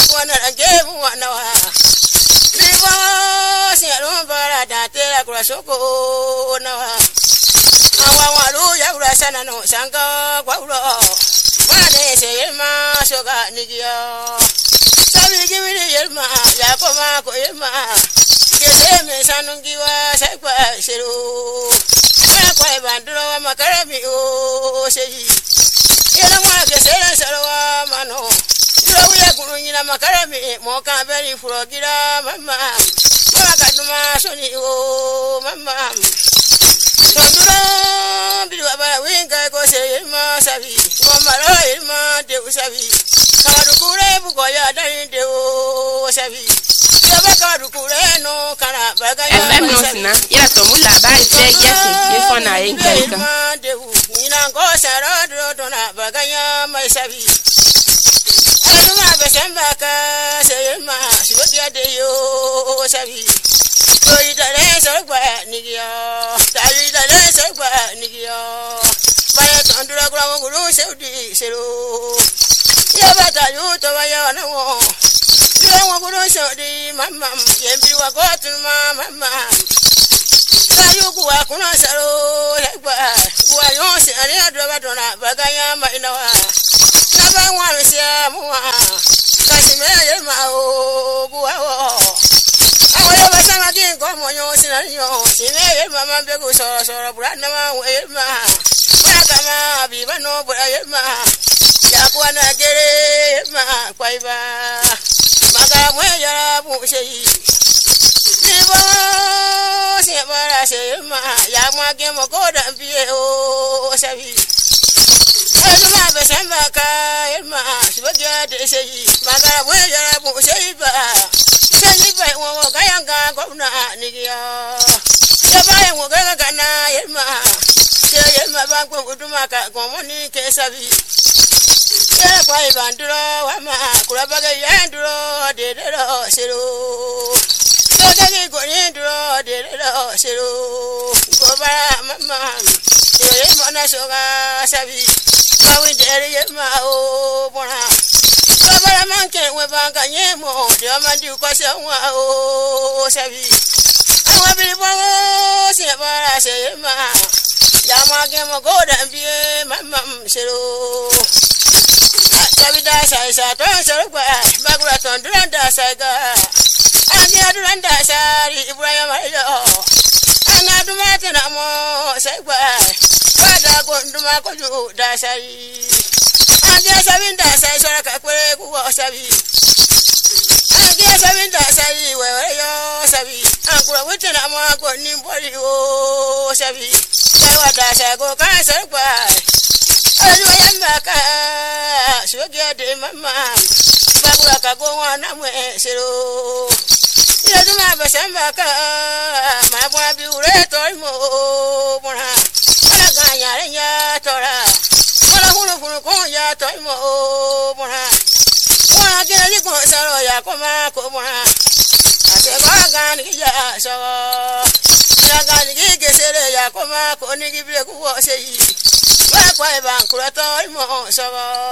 Wana again, one hour. Viva, Sierra Bara, Tela, Grasoko, Nawa. Awaru, Yagrasana, no, Sanka, Guaro. One say, Elma, Soga, Nigia. Sabi, give me the Elma, Yakoma, Elma. Get him, Sanungiwa, Sakwa, Shiru. Sakwa, Bandro, Macarami, say. Yelama, the Sarah Salawa, Mano. We are going in a macarami, Moka very frogira, Mamma. Makatuma, Sony, oh, Mamma. Sondura, Biba, Winka, Gose, Ilma, Savi, Mamma, Ilma, de Usavi. Karakure, Bukoya, Dari, de Usavi. Karakure, no, Kana, Bagaya, Yatomula, by yes, one I ain't Nina Gosa, Rodona, Bagaya, my Savi. Aluma besembaka seyema sibogia de yo sabi Koi dale sokwa nigio Tali dale sokwa nigio Baya tondura kula ngulu seudi sero Yabata yu to baya na wo Yo ngulu seudi mama yembi wa gotu mama Kayu kuwa kuna sero lekwa Kuwa yonsi ani adwa dona bagaya mainawa Naba wan sia muwa Kasime yema o buwa Awe basanga kin ko monyo sinanyo Sime yema mambe ku soro burana ma yema Baka ma biba no bura yema Yakwa na gere yema kwaiba Maka mwe ya bu sei Nibo sebara sema Yama gemo koda mbiye o sabi Elma besembaka elma sibagia de sei magara boya bu seiba seiba wo kayanga gona nigia yaba wo kana elma elma ba ko udumaka gomoni ke sabi ya kwai banduro wama kurabaga yanduro de sero Dagi go indro de sero go ba mama e mona soga sabi Kawi dere ma o bona Baba manke we banga nyemo de amandi ko se wa o sabi Awa bi bo se bara se ma Ya ma ge mo go da bie mama sero Sabi da sa to sero ba bagura ton duranda sa ga Ani duranda sa Ibrahim ayo Ana dumate na mo se ba Ada gonduma ko ju da sai Ande sabin da sai sora ka kwere ku sabi Ande sabin da sai we yo sabi Ankura wuce na ma ko ni bori o sabi Sai wa da sai go ka sai kwa Ayu yamba ka Suge de mama Bagura ka go wana mwe sero Ya duma basamba ka Ma bwa bi ure to mo bona Ya tora Wala hulu ko ya to mo bona Wala kena ni ko saro ya ko ma ko bona Ase ba gan ya so Ya gan ge sere ya ko ma ko ni gi bre ku o sei Ba kwa ba kura to mo so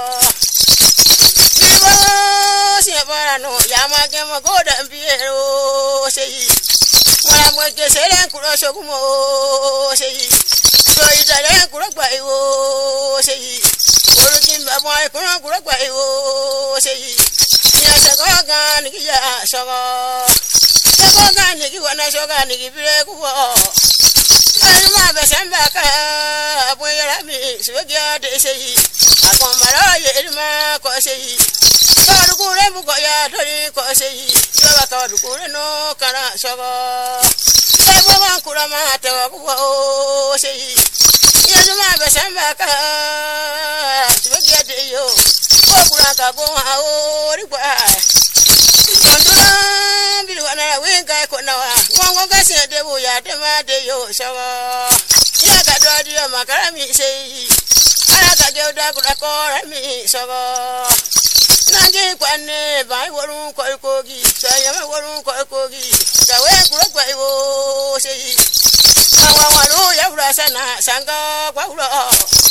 Vivo si bara no ya ma ke mo ko da biero sei Wala mo ke sere ku so ku mo sei Koi dale kuragwa iwo sei Orugin babwa kuragwa iwo sei Ya sagoga nikiya sogo Sagoga niki wana soga niki bire kuwo Alma besembaka Abwera mi sugia de sei Akomara ye ilma ko sei Torukure buko ya tori ko sei Yoga torukure no kana sogo Sagoga kurama tewa kuwo sei Yelma besembaka sugia de yo Okuraka go aori kwa Kondura bilwana winga konawa Wango gase de buya de ma de yo sawa Ya gadwa dia makarami sei Ala ka geuda kurakora mi sawa Nange kwane bai worun kogi Sayama worun kogi Dawe kurakwa iwo sei Kawa waru ya urasana sanga kwa uro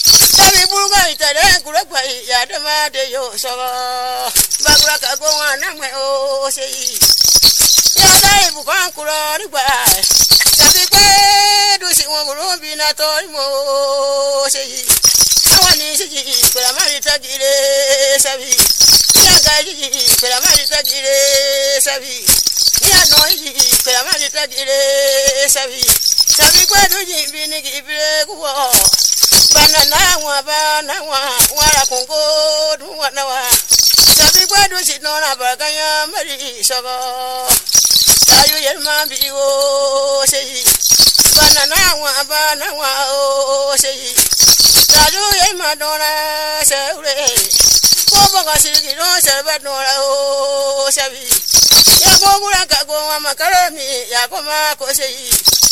Sabi buruga itare kuragwa ya dama de yo so bagura ka go wana me o sei ya dai bu kan kuro ri ba sabi pe du si won buru bi na to mo sei awani si kura mari tagire sabi ya ga ji kura mari tagire sabi ya no ji kura mari tagire sabi sabi pe du ji bi ni ki bi ku banana wa wara kongo duwa nawa sabi kwadu sinona baganya mari sogo tayu yelma biwo sei banana wa o sei tayu yelma dona seure ko baga sigi no serba dona o sabi ya gogura ka go makaroni ya koma ko sei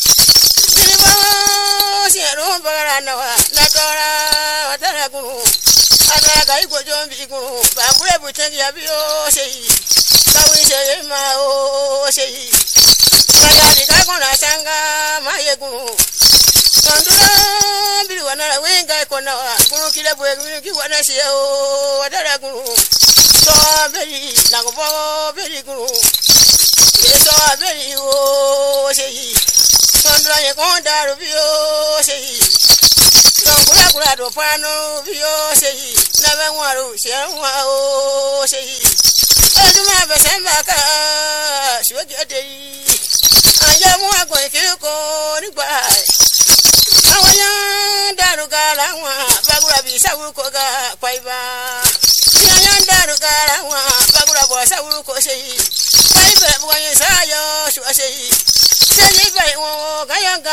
Siero barana wa natora watara kunu atara kai gojombi kunu bambure butengi abio sei kawi sei ma o sei kaya dikakona sanga maye kunu tondura biwana wenga kona kunu kile bwe kunu kiwana siyo watara kunu so beri nagobo beri kunu yeso beri o sei Sondra ye konda rubio sei Sondra kura do pano rubio sei Na benwaru shenwa o sei Eduma besemba ka Shwagi adei Anja mwa kwe kiko rigba Awanya daruga langwa Bagura bisa urukoga kwaiba Nyanya daruga langwa Bagura bosa uruko sei Kwaiba bukanye sayo shwa sei Sei bai wo gayanga